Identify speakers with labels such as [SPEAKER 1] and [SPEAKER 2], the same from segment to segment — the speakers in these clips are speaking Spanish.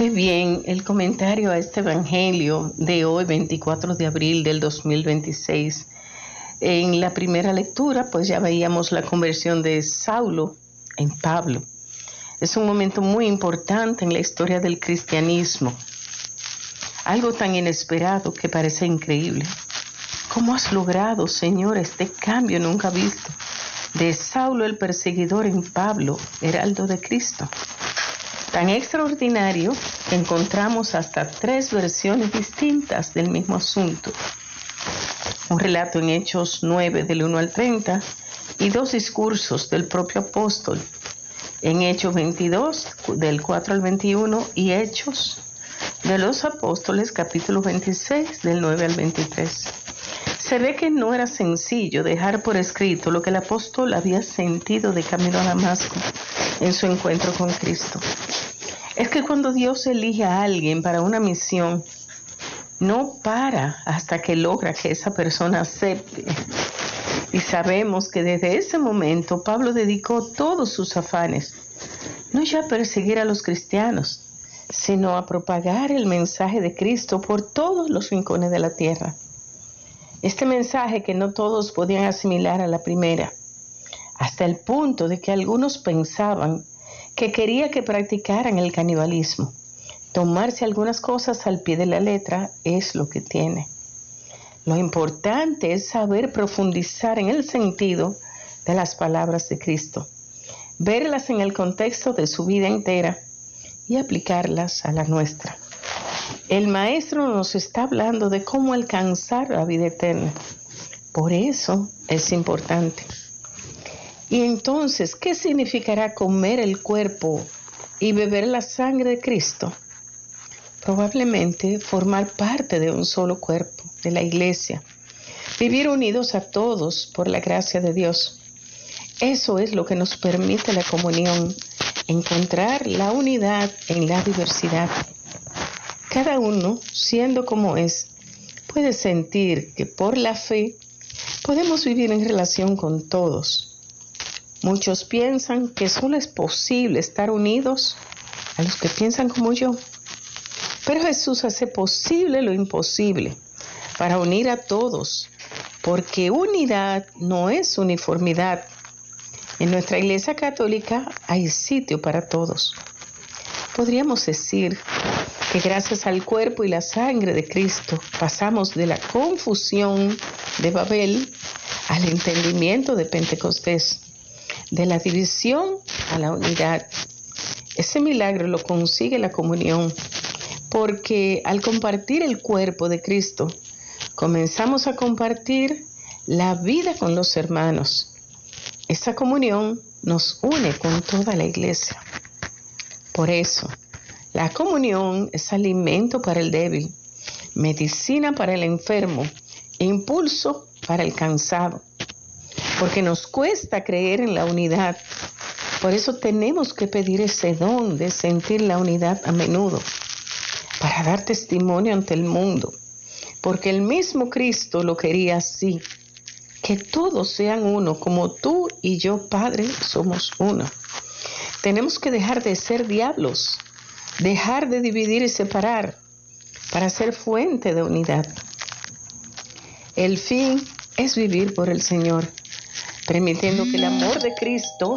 [SPEAKER 1] Pues bien, el comentario a este evangelio de hoy, 24 de abril del 2026, en la primera lectura, pues ya veíamos la conversión de Saulo en Pablo. Es un momento muy importante en la historia del cristianismo. Algo tan inesperado que parece increíble. ¿Cómo has logrado, Señor, este cambio nunca visto? De Saulo el perseguidor en Pablo, heraldo de Cristo. Tan extraordinario que encontramos hasta 3 versiones distintas del mismo asunto. Un relato en Hechos 9 del 1 al 30 y 2 discursos del propio apóstol en Hechos 22 del 4 al 21 y Hechos de los Apóstoles capítulo 26 del 9 al 23. Se ve que no era sencillo dejar por escrito lo que el apóstol había sentido de camino a Damasco en su encuentro con Cristo. Es que cuando Dios elige a alguien para una misión, no para hasta que logra que esa persona acepte. Y sabemos que desde ese momento Pablo dedicó todos sus afanes, no ya a perseguir a los cristianos, sino a propagar el mensaje de Cristo por todos los rincones de la tierra. Este mensaje que no todos podían asimilar a la primera, hasta el punto de que algunos pensaban que quería que practicaran el canibalismo. Tomarse algunas cosas al pie de la letra es lo que tiene. Lo importante es saber profundizar en el sentido de las palabras de Cristo, verlas en el contexto de su vida entera y aplicarlas a la nuestra. El Maestro nos está hablando de cómo alcanzar la vida eterna. Por eso es importante. Y entonces, ¿qué significará comer el cuerpo y beber la sangre de Cristo? Probablemente formar parte de un solo cuerpo, de la iglesia. Vivir unidos a todos por la gracia de Dios. Eso es lo que nos permite la comunión, encontrar la unidad en la diversidad. Cada uno, siendo como es, puede sentir que por la fe podemos vivir en relación con todos. Muchos piensan que solo es posible estar unidos a los que piensan como yo. Pero Jesús hace posible lo imposible para unir a todos, porque unidad no es uniformidad. En nuestra Iglesia Católica hay sitio para todos. Podríamos decir que gracias al cuerpo y la sangre de Cristo pasamos de la confusión de Babel al entendimiento de Pentecostés, de la división a la unidad. Ese milagro lo consigue la comunión, porque al compartir el cuerpo de Cristo, comenzamos a compartir la vida con los hermanos. Esa comunión nos une con toda la iglesia. Por eso, la comunión es alimento para el débil, medicina para el enfermo, impulso para el cansado. Porque nos cuesta creer en la unidad. Por eso tenemos que pedir ese don de sentir la unidad a menudo, para dar testimonio ante el mundo. Porque el mismo Cristo lo quería así, que todos sean uno, como tú y yo, Padre, somos uno. Tenemos que dejar de ser diablos, dejar de dividir y separar, para ser fuente de unidad. El fin es vivir por el Señor, permitiendo que el amor de Cristo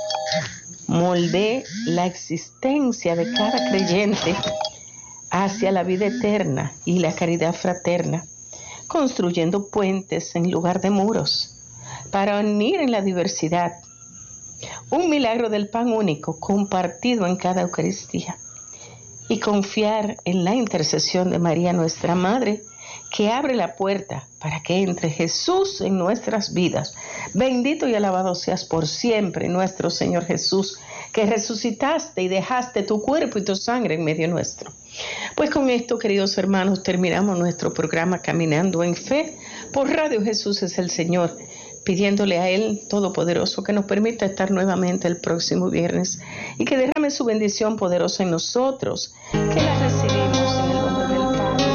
[SPEAKER 1] moldee la existencia de cada creyente hacia la vida eterna y la caridad fraterna, construyendo puentes en lugar de muros, para unir en la diversidad. Un milagro del pan único compartido en cada Eucaristía, y confiar en la intercesión de María, nuestra Madre, que abre la puerta para que entre Jesús en nuestras vidas. Bendito y alabado seas por siempre, nuestro Señor Jesús, que resucitaste y dejaste tu cuerpo y tu sangre en medio nuestro. Pues con esto, queridos hermanos, terminamos nuestro programa Caminando en Fe por Radio Jesús es el Señor, pidiéndole a Él Todopoderoso que nos permita estar nuevamente el próximo viernes y que derrame su bendición poderosa en nosotros, que la recibimos en el nombre del Padre.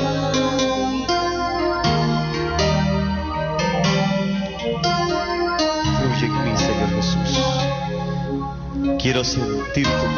[SPEAKER 2] Fluye en mí, Señor Jesús. Quiero sentir tu